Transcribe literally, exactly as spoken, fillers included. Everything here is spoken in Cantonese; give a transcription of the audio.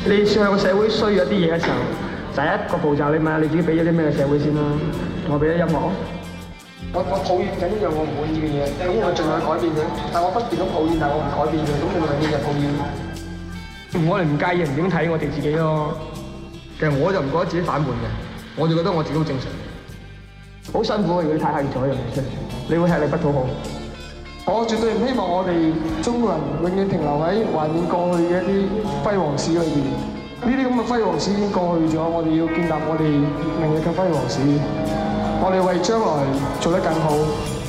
你向社會需要一啲嘢嘅時候，第一個步驟你問下你自己俾咗啲咩社會先啦。我俾咗音樂，我我討厭緊一樣我唔滿意嘅嘢，咁我盡量去改變佢。但我不斷咁抱怨，但我唔改變佢，咁你咪永遠就抱怨。我哋唔介意人點睇我哋自己咯。其實我就唔覺得自己反叛嘅，我就覺得我自己好正常。好辛苦嘅，如果你太刻意做一樣嘢出嚟，你會吃力不討好。我絕對唔希望我哋中國人永遠停留喺懷念過去嘅一啲輝煌史裏邊。呢啲咁嘅輝煌史已經過去咗，我哋要建立我哋明日嘅輝煌史。我哋為將來做得更好。